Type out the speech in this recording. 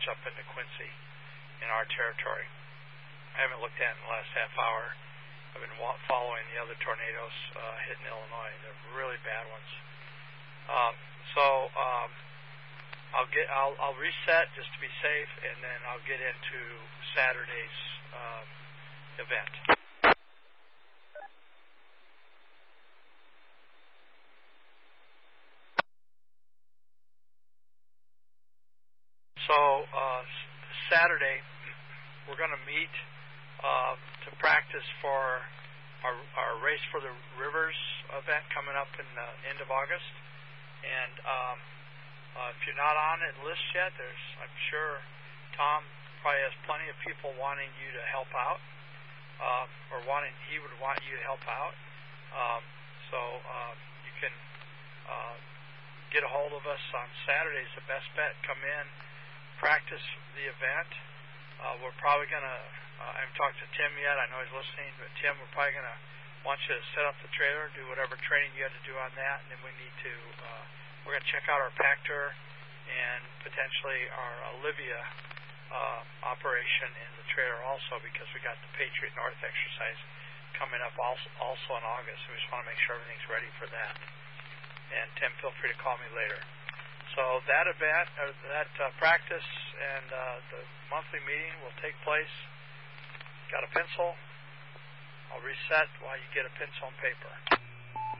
much up into Quincy in our territory. I haven't looked at it in the last half hour. I've been following the other tornadoes hitting Illinois. They're really bad ones. I'll reset just to be safe, and then I'll get into Saturday's event. So Saturday, we're going to meet to practice for our Race for the Rivers event coming up in the end of August. And if you're not on that list yet, I'm sure Tom probably has plenty of people wanting you to help out, he would want you to help out. So you can get a hold of us on Saturdays. The best bet. Come in, practice the event. We're probably going to, I haven't talked to Tim yet. I know he's listening, but Tim, we're probably going to want you to set up the trailer, do whatever training you have to do on that, and then we need to, we're going to check out our Pactor and potentially our Olivia operation in the trailer also, because we got the Patriot North exercise coming up also in August. We just want to make sure everything's ready for that. And Tim, feel free to call me later. So that event, that practice and the monthly meeting will take place. Got a pencil? I'll reset while you get a pencil and paper.